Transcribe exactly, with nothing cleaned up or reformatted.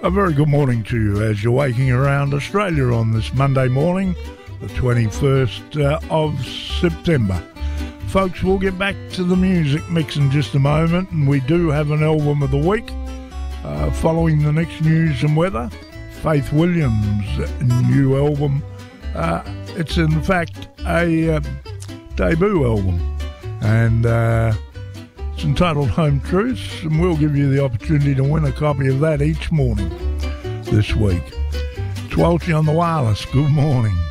A very good morning to you as you're waking around Australia on this Monday morning, the twenty-first uh, of September. Folks, we'll get back to the music mix in just a moment, and we do have an album of the week. Uh, following the next news and weather, Faith Williams' new album. Uh, it's in fact a uh, debut album, and uh, it's entitled Home Truths, and we'll give you the opportunity to win a copy of that each morning this week. It's Welchie on the Wireless. Good morning.